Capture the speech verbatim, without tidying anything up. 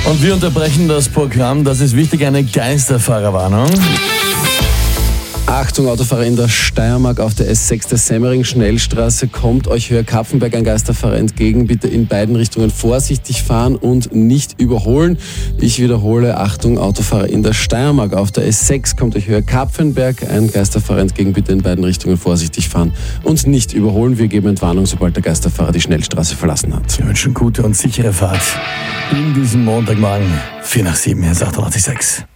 Und wir unterbrechen das Programm. Das ist wichtig, eine Geisterfahrerwarnung. Achtung, Autofahrer in der Steiermark auf der S sechs der Semmering-Schnellstraße. Kommt euch Höher-Kapfenberg ein Geisterfahrer entgegen. Bitte in beiden Richtungen vorsichtig fahren und nicht überholen. Ich wiederhole, Achtung, Autofahrer in der Steiermark auf der S sechs. Kommt euch Höher-Kapfenberg ein Geisterfahrer entgegen. Bitte in beiden Richtungen vorsichtig fahren und nicht überholen. Wir geben Entwarnung, sobald der Geisterfahrer die Schnellstraße verlassen hat. Wir wünschen gute und sichere Fahrt in diesem Montagmorgen. vier nach sieben, hier ist achtundachtzig Komma sechs.